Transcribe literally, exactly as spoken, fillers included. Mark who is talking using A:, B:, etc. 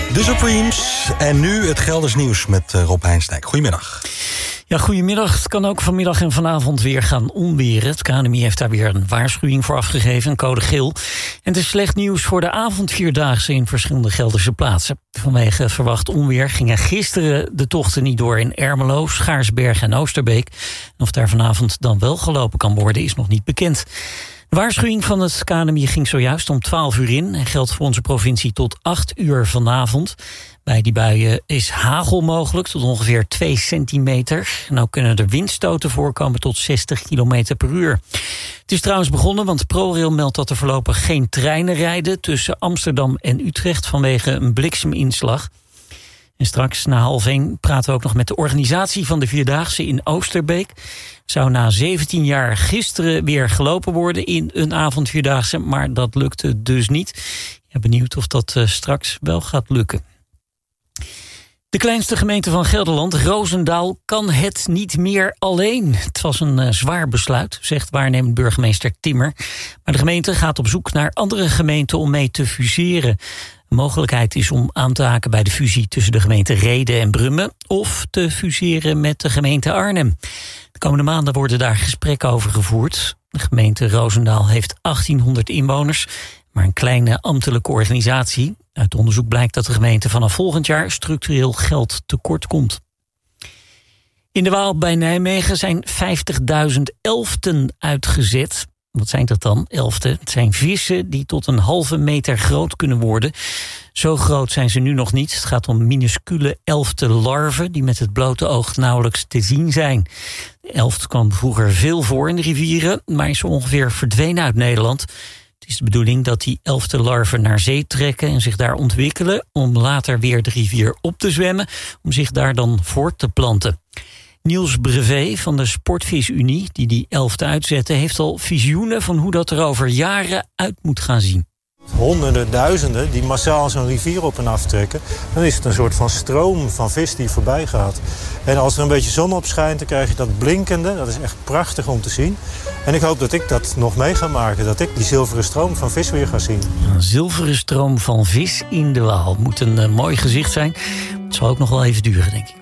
A: De Supremes. En nu het Gelders nieuws met Rob Heinsdijk. Goedemiddag.
B: Ja, goedemiddag. Het kan ook vanmiddag en vanavond weer gaan onweren. Het K N M I heeft daar weer een waarschuwing voor afgegeven, een code geel. En het is slecht nieuws voor de avondvierdaagse in verschillende Gelderse plaatsen. Vanwege verwacht onweer gingen gisteren de tochten niet door in Ermelo, Schaarsberg en Oosterbeek. En of daar vanavond dan wel gelopen kan worden, is nog niet bekend. De waarschuwing van het K N M I ging zojuist om twaalf uur in en geldt voor onze provincie tot acht uur vanavond. Bij die buien is hagel mogelijk tot ongeveer twee centimeter. En ook kunnen er windstoten voorkomen tot zestig kilometer per uur. Het is trouwens begonnen, want ProRail meldt dat er voorlopig geen treinen rijden tussen Amsterdam en Utrecht vanwege een blikseminslag. En straks na half één praten we ook nog met de organisatie van de Vierdaagse in Oosterbeek. Zou na zeventien jaar gisteren weer gelopen worden in een avondvierdaagse, maar dat lukte dus niet. Ja, benieuwd of dat uh, straks wel gaat lukken. De kleinste gemeente van Gelderland, Rozendaal, kan het niet meer alleen. Het was een uh, zwaar besluit, zegt waarnemend burgemeester Timmer. Maar de gemeente gaat op zoek naar andere gemeenten om mee te fuseren. Een mogelijkheid is om aan te haken bij de fusie tussen de gemeente Rheden en Brummen of te fuseren met de gemeente Arnhem. De komende maanden worden daar gesprekken over gevoerd. De gemeente Rozendaal heeft achttienhonderd inwoners, maar een kleine ambtelijke organisatie. Uit onderzoek blijkt dat de gemeente vanaf volgend jaar structureel geld tekort komt. In de Waal bij Nijmegen zijn vijftigduizend elften uitgezet. Wat zijn dat dan, elften? Het zijn vissen die tot een halve meter groot kunnen worden. Zo groot zijn ze nu nog niet. Het gaat om minuscule elftenlarven die met het blote oog nauwelijks te zien zijn. De elft kwam vroeger veel voor in de rivieren, maar is zo ongeveer verdwenen uit Nederland. Het is de bedoeling dat die elftenlarven naar zee trekken en zich daar ontwikkelen om later weer de rivier op te zwemmen, om zich daar dan voort te planten. Niels Brevet van de Sportvis-Unie, die die elften uitzetten, heeft al visioenen van hoe dat er over jaren uit moet gaan zien.
C: Honderden, duizenden die massaal zo'n rivier op en af trekken, dan is het een soort van stroom van vis die voorbij gaat. En als er een beetje zon op schijnt, dan krijg je dat blinkende. Dat is echt prachtig om te zien. En ik hoop dat ik dat nog mee ga maken, dat ik die zilveren stroom van vis weer ga zien.
B: Een zilveren stroom van vis in de Waal. Moet een uh, mooi gezicht zijn. Het zal ook nog wel even duren, denk ik.